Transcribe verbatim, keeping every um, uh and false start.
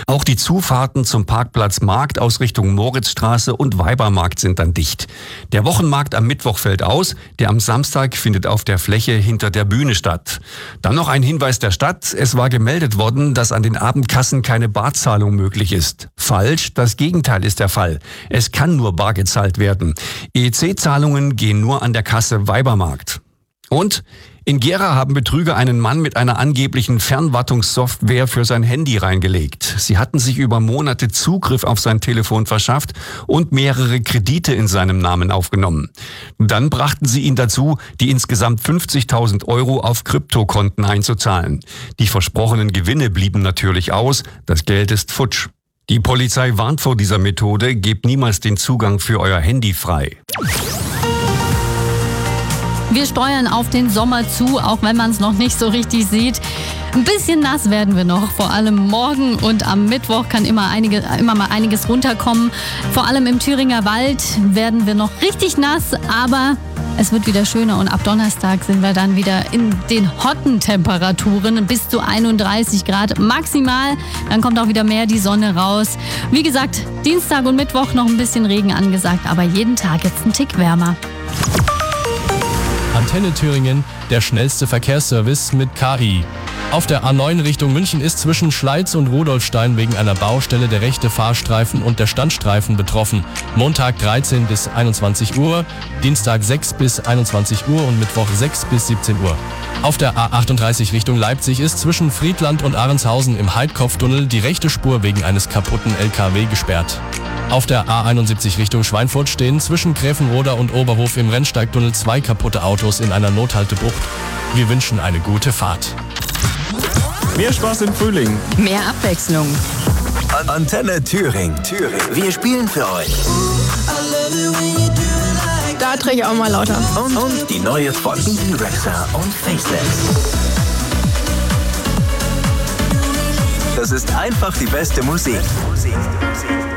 Auch die Zufahrten zum Parkplatz Markt aus Richtung Moritzstraße und Weibermarkt sind dann dicht. Der Wochenmarkt am Mittwoch fällt aus, der am Samstag findet auf der Fläche hinter der Bühne statt. Dann noch ein Hinweis der Stadt. Es war gemeldet worden, dass an den Abendkassen keine Barzahlung möglich ist. Falsch, das Gegenteil ist der Fall. Es kann nur bar gezahlt werden. E E C-Zahlungen gehen nur an der Kasse Weibermarkt. Und in Gera haben Betrüger einen Mann mit einer angeblichen Fernwartungssoftware für sein Handy reingelegt. Sie hatten sich über Monate Zugriff auf sein Telefon verschafft und mehrere Kredite in seinem Namen aufgenommen. Dann brachten sie ihn dazu, die insgesamt fünfzigtausend Euro auf Kryptokonten einzuzahlen. Die versprochenen Gewinne blieben natürlich aus, das Geld ist futsch. Die Polizei warnt vor dieser Methode, gebt niemals den Zugang für euer Handy frei. Wir steuern auf den Sommer zu, auch wenn man es noch nicht so richtig sieht. Ein bisschen nass werden wir noch, vor allem morgen und am Mittwoch kann immer, einige, immer mal einiges runterkommen. Vor allem im Thüringer Wald werden wir noch richtig nass, aber es wird wieder schöner und ab Donnerstag sind wir dann wieder in den hotten Temperaturen, bis zu einunddreißig Grad maximal. Dann kommt auch wieder mehr die Sonne raus. Wie gesagt, Dienstag und Mittwoch noch ein bisschen Regen angesagt, aber jeden Tag jetzt ein Tick wärmer. Antenne Thüringen, der schnellste Verkehrsservice mit K I. Auf der A neun Richtung München ist zwischen Schleiz und Rudolfstein wegen einer Baustelle der rechte Fahrstreifen und der Standstreifen betroffen. Montag dreizehn bis einundzwanzig Uhr, Dienstag sechs bis einundzwanzig Uhr und Mittwoch sechs bis siebzehn Uhr. Auf der A achtunddreißig Richtung Leipzig ist zwischen Friedland und Ahrenshausen im Heidkopftunnel die rechte Spur wegen eines kaputten L K W gesperrt. Auf der A einundsiebzig Richtung Schweinfurt stehen zwischen Gräfenroda und Oberhof im Rennsteigtunnel zwei kaputte Autos in einer Nothaltebucht. Wir wünschen eine gute Fahrt. Mehr Spaß im Frühling. Mehr Abwechslung. Antenne Thüringen. Thüringen. Wir spielen für euch. Da drehe ich auch mal lauter. Und, und die neue von Bibi Rexha und Faceless. Das ist einfach die beste Musik.